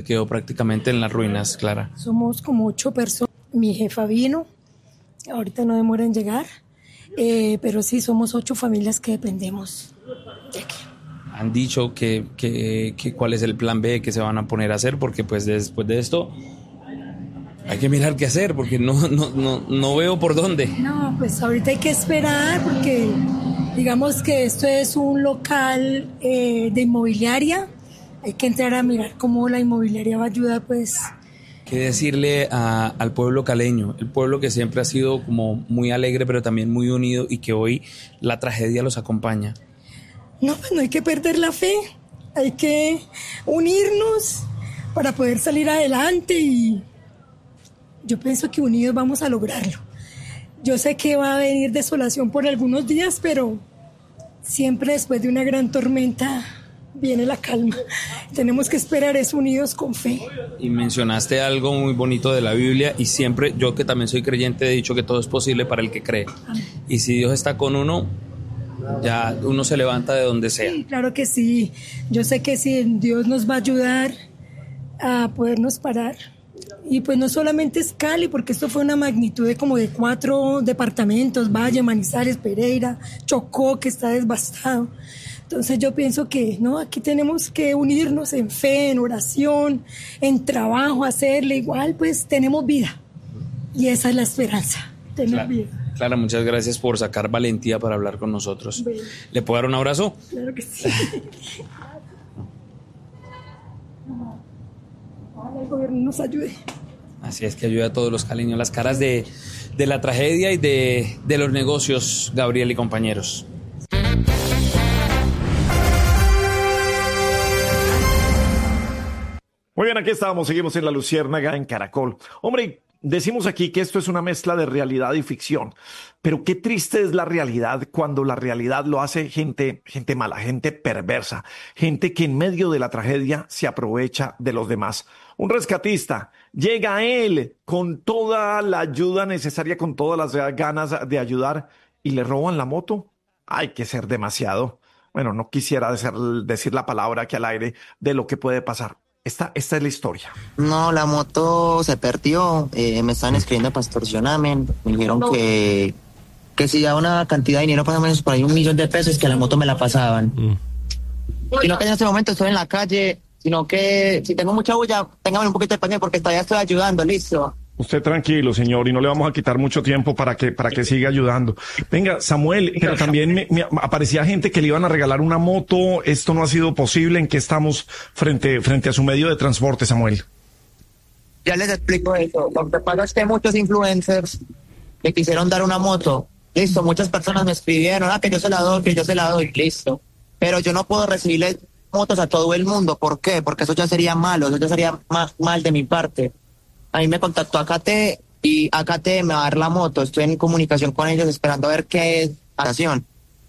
quedó prácticamente en las ruinas, Clara. Somos como 8 personas. Mi jefa vino, ahorita no demora en llegar, pero sí, somos 8 familias que dependemos de aquí. Han dicho que cuál es el plan B que se van a poner a hacer, porque pues después de esto hay que mirar qué hacer, porque no veo por dónde. No, pues ahorita hay que esperar, porque digamos que esto es un local de inmobiliaria. Hay que entrar a mirar cómo la inmobiliaria va a ayudar, pues. ¿Qué decirle al pueblo caleño? El pueblo que siempre ha sido como muy alegre, pero también muy unido, y que hoy la tragedia los acompaña. No, pues no hay que perder la fe. Hay que unirnos para poder salir adelante, y yo pienso que unidos vamos a lograrlo. Yo sé que va a venir desolación por algunos días, pero siempre después de una gran tormenta viene la calma. Tenemos que esperar eso, unidos con fe. Y mencionaste algo muy bonito de la Biblia, y siempre, yo que también soy creyente, he dicho que todo es posible para el que cree. Amén. Y si Dios está con uno, ya uno se levanta de donde sea. Sí, claro que sí. Yo sé que sí, Dios nos va a ayudar a podernos parar. Y pues no solamente es Cali, porque esto fue una magnitud de como de 4 departamentos: Valle, Manizales, Pereira, Chocó, que está devastado. Entonces yo pienso que no, aquí tenemos que unirnos en fe, en oración, en trabajo, hacerle igual, pues tenemos vida. Y esa es la esperanza, tener vida. Clara, muchas gracias por sacar valentía para hablar con nosotros. Bueno. ¿Le puedo dar un abrazo? Claro que sí. Ojalá el gobierno nos ayude. Así es, que ayude a todos los caleños. Las caras de la tragedia y de los negocios, Gabriel y compañeros. Muy bien, aquí estamos, seguimos en La Luciérnaga, en Caracol. Hombre, decimos aquí que esto es una mezcla de realidad y ficción, pero qué triste es la realidad cuando la realidad lo hace gente mala, gente perversa, gente que en medio de la tragedia se aprovecha de los demás. Un rescatista llega a él con toda la ayuda necesaria, con todas las ganas de ayudar, y le roban la moto. Hay que ser demasiado. Bueno, no quisiera decir la palabra aquí al aire de lo que puede pasar. Esta es la historia. No, la moto se perdió. Me estaban escribiendo para extorsionarme. Me dijeron que si da una cantidad de dinero, más o menos por ahí $1.000.000, que la moto me la pasaban. Sino que en este momento estoy en la calle, sino que si tengo mucha bulla, téngame un poquito de paciencia porque todavía estoy ayudando, listo. Usted tranquilo, señor, y no le vamos a quitar mucho tiempo para que siga ayudando. Venga, Samuel, pero también me aparecía gente que le iban a regalar una moto. Esto no ha sido posible. ¿En qué estamos frente a su medio de transporte, Samuel? Ya les explico eso. Lo que pasa es que muchos influencers me quisieron dar una moto. Listo, muchas personas me escribieron, que yo se la doy, listo. Pero yo no puedo recibirle motos a todo el mundo. ¿Por qué? Porque eso ya sería malo, eso ya sería mal de mi parte. A mí me contactó AKT y AKT me va a dar la moto. Estoy en comunicación con ellos esperando a ver qué es la acción.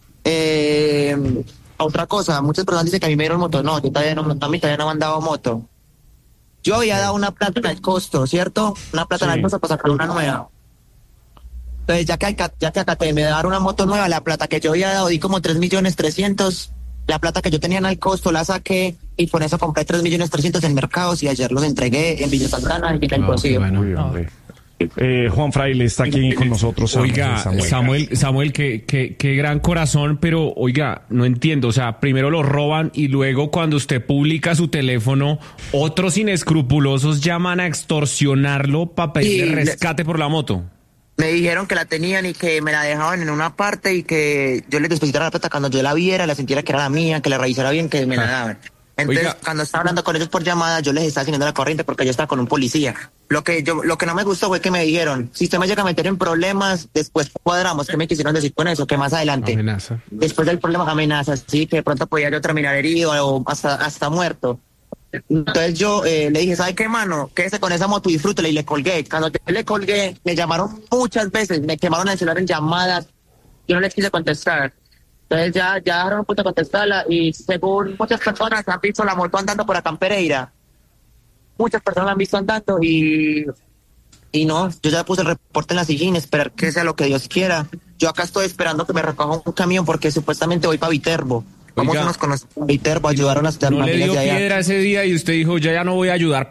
Otra cosa, muchas personas dicen que a mí me dieron moto. No, a mí todavía no me han dado moto. Yo había dado una plata en el costo, ¿cierto? Una plata en el costo para sacar una nueva. Entonces, ya que AKT me va a dar una moto nueva, la plata que yo había dado, di como 3.300.000. La plata que yo tenía en el costo la saqué y por eso compré 3.300.000 en mercados y ayer los entregué en Villa Santana y Villa Imposible. Bueno. Juan Fraile está aquí con nosotros. Oiga, Samuel, qué gran corazón, pero oiga, no entiendo, o sea, primero lo roban y luego cuando usted publica su teléfono, otros inescrupulosos llaman a extorsionarlo para pedirle rescate por la moto. Me dijeron que la tenían y que me la dejaban en una parte y que yo les depositara la plata cuando yo la viera, la sintiera que era la mía, que la revisara bien, que me la daban. Entonces, cuando estaba hablando con ellos por llamada, yo les estaba haciendo la corriente porque yo estaba con un policía. Lo que no me gustó fue que me dijeron, si usted me llega a meter en problemas, después cuadramos. ¿Qué me quisieron decir con eso? Que más adelante. Amenaza. Después del problema, amenazas, sí, que de pronto podía yo terminar herido o hasta muerto. Entonces yo le dije, ¿sabe qué, mano? Quédese con esa moto y disfrútela, y le colgué. Cuando yo le colgué, me llamaron muchas veces, me quemaron el celular en llamadas, yo no les quise contestar. Entonces ya dejaron un punto de contestarla y según muchas personas han visto la moto andando por acá en Pereira. Muchas personas la han visto andando y no, yo ya puse el reporte en la sillín, esperar que sea lo que Dios quiera. Yo acá estoy esperando que me recoja un camión porque supuestamente voy para Viterbo. Vamos a nos conocemos en Viterbo, ayudaron a las no familias le dio de allá. Piedra ese día y usted dijo, ya no voy a ayudar